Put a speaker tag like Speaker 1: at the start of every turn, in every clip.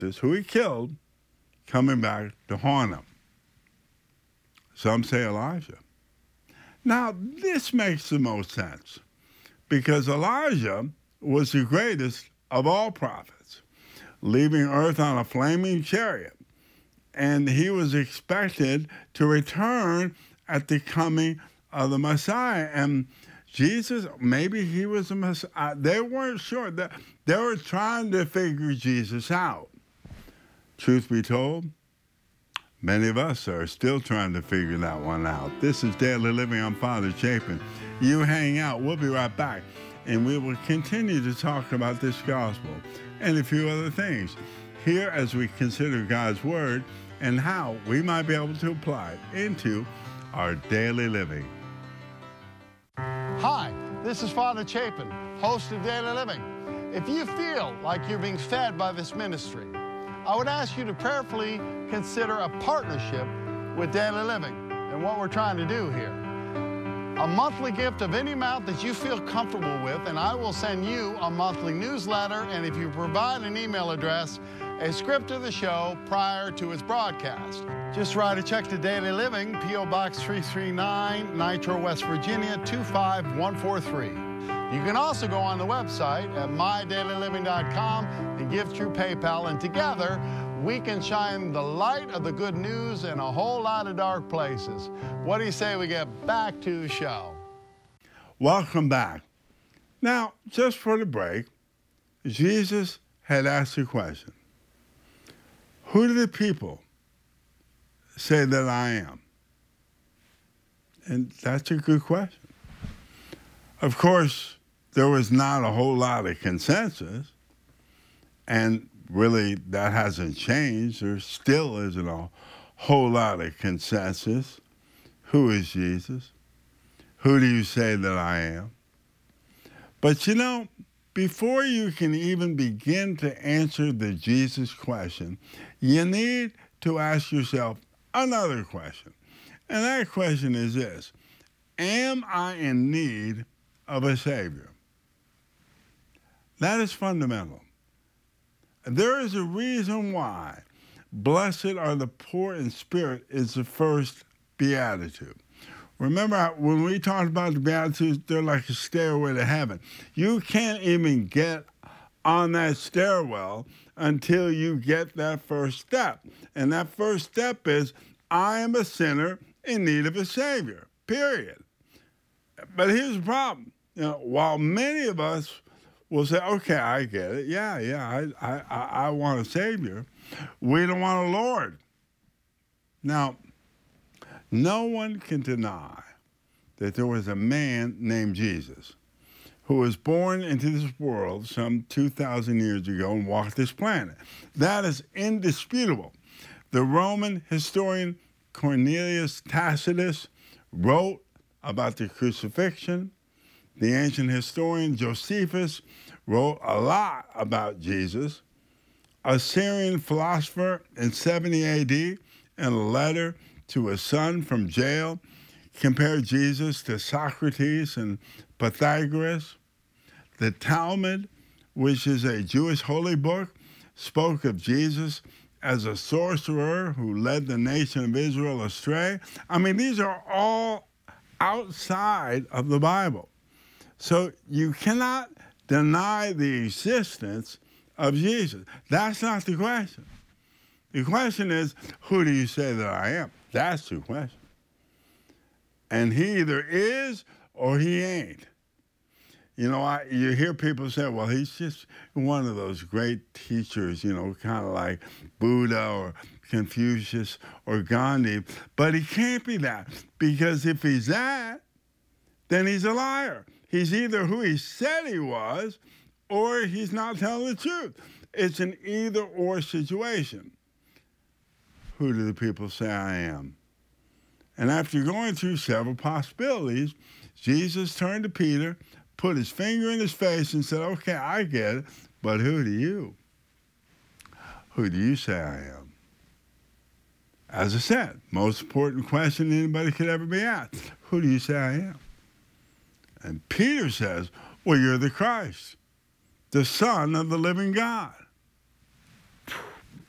Speaker 1: who he killed, coming back to haunt him. Some say Elijah. Now, this makes the most sense because Elijah was the greatest of all prophets, leaving earth on a flaming chariot, and he was expected to return at the coming of the Messiah. And Jesus, maybe he was the Messiah. They weren't sure. They were trying to figure Jesus out. Truth be told, many of us are still trying to figure that one out. This is Daily Living. I'm Father Chapin. You hang out. We'll be right back. And we will continue to talk about this gospel and a few other things here as we consider God's Word and how we might be able to apply it into our daily living.
Speaker 2: Hi, this is Father Chapin, host of Daily Living. If you feel like you're being fed by this ministry, I would ask you to prayerfully consider a partnership with Daily Living and what we're trying to do here. A monthly gift of any amount that you feel comfortable with, and I will send you a monthly newsletter, and if you provide an email address, a script of the show prior to its broadcast. Just write a check to Daily Living, P.O. Box 339, Nitro, West Virginia, 25143. You can also go on the website at mydailyliving.com and give through PayPal, and together we can shine the light of the good news in a whole lot of dark places. What do you say we get back to the show?
Speaker 1: Welcome back. Now, just for the break, Jesus had asked a question. Who do the people say that I am? And that's a good question. Of course, there was not a whole lot of consensus, and really that hasn't changed. There still isn't a whole lot of consensus. Who is Jesus? Who do you say that I am? But you know, before you can even begin to answer the Jesus question, you need to ask yourself another question. And that question is this: am I in need of a Savior? That is fundamental. There is a reason why blessed are the poor in spirit is the first beatitude. Remember when we talked about the Beatitudes, they're like a stairway to heaven. You can't even get on that stairwell until you get that first step. And that first step is, I am a sinner in need of a Savior, period. But here's the problem. You know, while many of us will say, okay, I get it. I want a Savior. We don't want a Lord. Now, no one can deny that there was a man named Jesus who was born into this world some 2,000 years ago and walked this planet. That is indisputable. The Roman historian Cornelius Tacitus wrote about the crucifixion. The ancient historian Josephus wrote a lot about Jesus. A Syrian philosopher in 70 AD, in a letter to his son from jail, compared Jesus to Socrates and Pythagoras. The Talmud, which is a Jewish holy book, spoke of Jesus as a sorcerer who led the nation of Israel astray. I mean, these are all outside of the Bible. So you cannot deny the existence of Jesus. That's not the question. The question is, who do you say that I am? That's the question. And he either is or he ain't. You know, you hear people say, well, he's just one of those great teachers, you know, kind of like Buddha or Confucius or Gandhi. But he can't be that, because if he's that, then he's a liar. He's either who he said he was, or he's not telling the truth. It's an either-or situation. Who do the people say I am? And after going through several possibilities, Jesus turned to Peter, put his finger in his face, and said, okay, I get it, but who do you? Who do you say I am? As I said, most important question anybody could ever be asked. Who do you say I am? And Peter says, well, you're the Christ, the Son of the living God.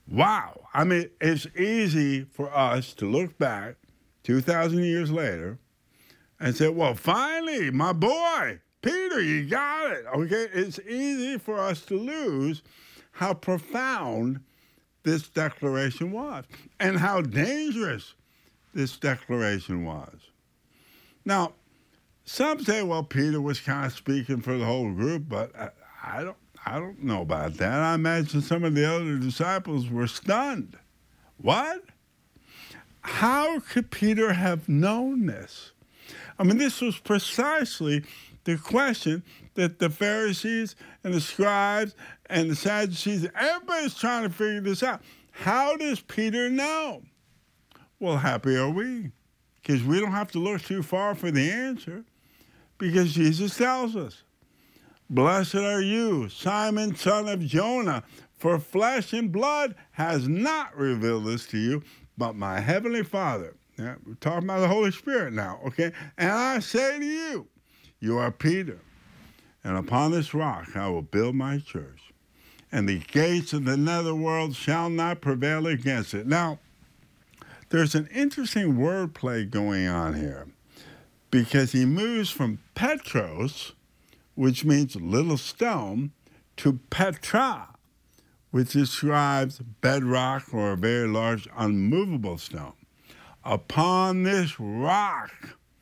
Speaker 1: Wow. I mean, it's easy for us to look back 2,000 years later and say, well, finally, my boy, Peter, you got it. Okay. It's easy for us to lose how profound this declaration was and how dangerous this declaration was. Now, some say, well, Peter was kind of speaking for the whole group, but I don't know about that. I imagine some of the other disciples were stunned. What? How could Peter have known this? I mean, this was precisely the question that the Pharisees and the scribes and the Sadducees, everybody's trying to figure this out. How does Peter know? Well, happy are we, because we don't have to look too far for the answer, because Jesus tells us, blessed are you, Simon, son of Jonah, for flesh and blood has not revealed this to you, but my heavenly Father. Yeah, we're talking about the Holy Spirit now, okay? And I say to you, you are Peter, and upon this rock I will build my church, and the gates of the netherworld shall not prevail against it. Now, there's an interesting wordplay going on here, because he moves from Petros, which means little stone, to Petra, which describes bedrock or a very large unmovable stone. Upon this rock,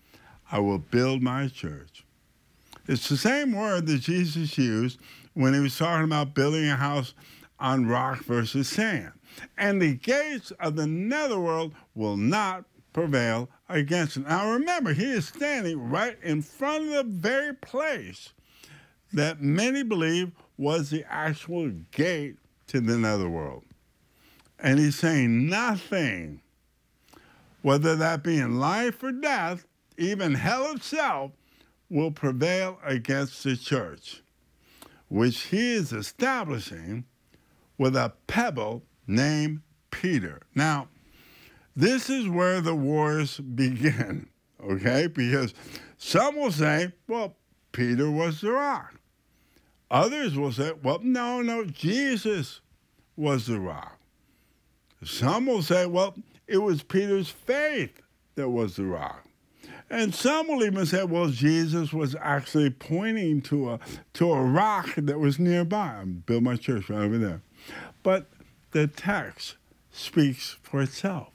Speaker 1: I will build my church. It's the same word that Jesus used when he was talking about building a house on rock versus sand. And the gates of the netherworld will not prevail against it. Now remember, he is standing right in front of the very place that many believe was the actual gate to the netherworld. And he's saying nothing, whether that be in life or death, even hell itself, will prevail against the church, which he is establishing with a pebble named Peter. Now, this is where the wars begin, okay? Because some will say, well, Peter was the rock. Others will say, well, no, Jesus was the rock. Some will say, well, it was Peter's faith that was the rock. And some will even say, well, Jesus was actually pointing to a rock that was nearby. I built my church right over there. But the text speaks for itself.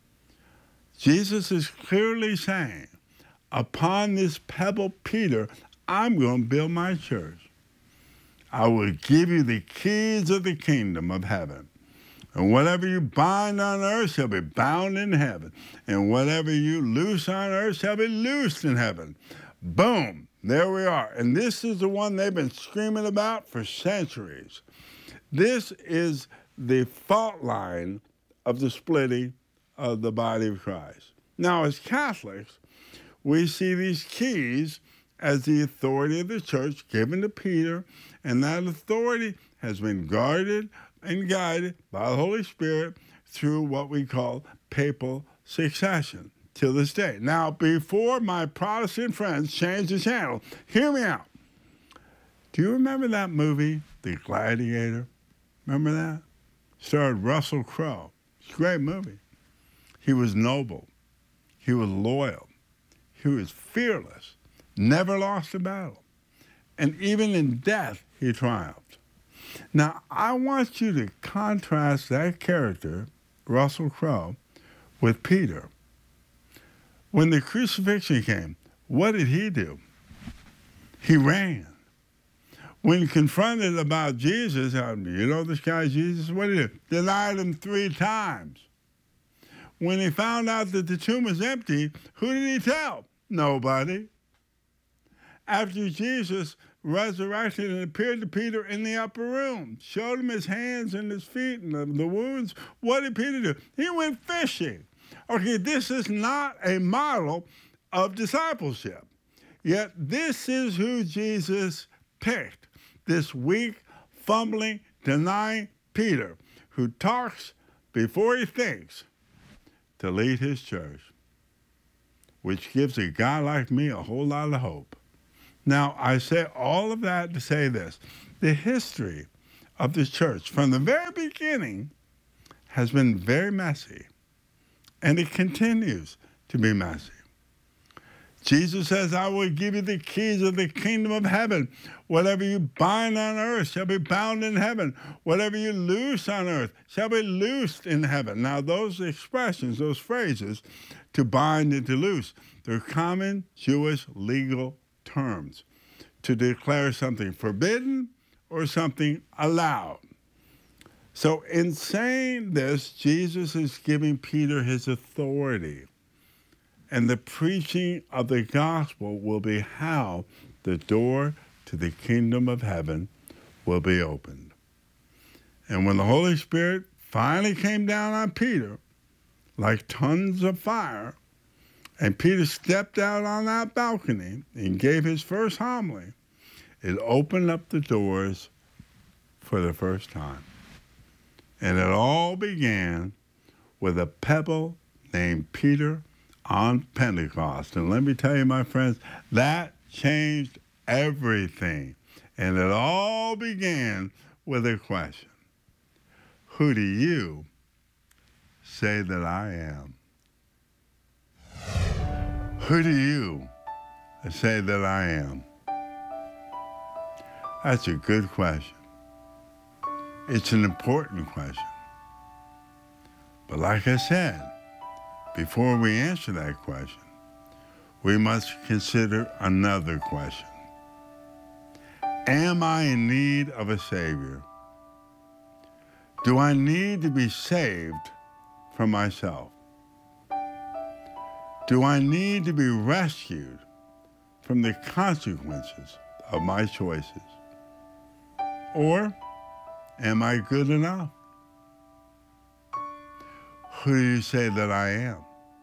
Speaker 1: Jesus is clearly saying, upon this pebble, Peter, I'm going to build my church. I will give you the keys of the kingdom of heaven. And whatever you bind on earth shall be bound in heaven. And whatever you loose on earth shall be loosed in heaven. Boom, there we are. And this is the one they've been screaming about for centuries. This is the fault line of the splitting of the body of Christ. Now, as Catholics, we see these keys as the authority of the church given to Peter, and that authority has been guarded and guided by the Holy Spirit through what we call papal succession till this day. Now, before my Protestant friends change the channel, hear me out. Do you remember that movie, The Gladiator? Remember that? Starred Russell Crowe. It's a great movie. He was noble. He was loyal. He was fearless. Never lost a battle. And even in death, he triumphed. Now, I want you to contrast that character, Russell Crowe, with Peter. When the crucifixion came, what did he do? He ran. When confronted about Jesus, you know this guy Jesus, what did he do? Denied him 3 times. When he found out that the tomb was empty, who did he tell? Nobody. After Jesus resurrected and appeared to Peter in the upper room, showed him his hands and his feet and the wounds, what did Peter do? He went fishing. Okay, this is not a model of discipleship. Yet this is who Jesus picked, this weak, fumbling, denying Peter, who talks before he thinks, to lead his church, which gives a guy like me a whole lot of hope. Now, I say all of that to say this. The history of the church from the very beginning has been very messy, and it continues to be messy. Jesus says, I will give you the keys of the kingdom of heaven. Whatever you bind on earth shall be bound in heaven. Whatever you loose on earth shall be loosed in heaven. Now, those expressions, those phrases, to bind and to loose, they're common Jewish legal terms to declare something forbidden or something allowed. So in saying this, Jesus is giving Peter his authority. And the preaching of the gospel will be how the door to the kingdom of heaven will be opened. And when the Holy Spirit finally came down on Peter, like tons of fire, and Peter stepped out on that balcony and gave his first homily, it opened up the doors for the first time. And it all began with a pebble named Peter on Pentecost. And let me tell you, my friends, that changed everything. And it all began with a question. Who do you say that I am? Who do you say that I am? That's a good question. It's an important question. But like I said, before we answer that question, we must consider another question. Am I in need of a Savior? Do I need to be saved from myself? Do I need to be rescued from the consequences of my choices? Or am I good enough? Who do you say that I am?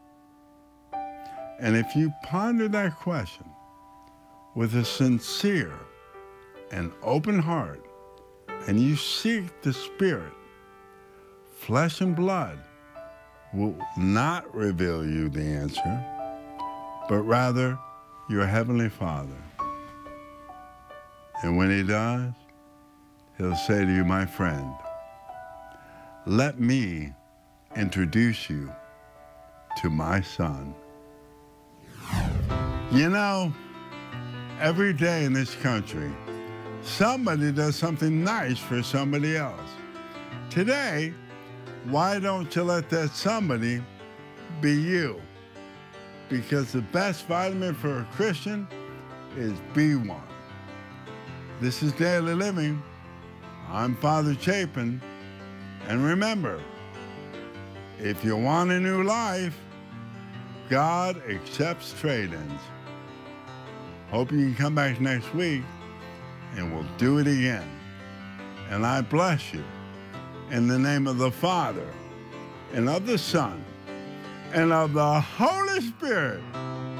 Speaker 1: And if you ponder that question with a sincere and open heart, and you seek the Spirit, flesh and blood will not reveal you the answer, but rather your Heavenly Father. And when He does, He'll say to you, my friend, let me introduce you to my Son. You know, every day in this country, somebody does something nice for somebody else. Today, why don't you let that somebody be you? Because the best vitamin for a Christian is B1. This is Daily Living. I'm Father Chapin. And remember, if you want a new life, God accepts trade-ins. Hope you can come back next week and we'll do it again. And I bless you in the name of the Father and of the Son and of the Holy Spirit.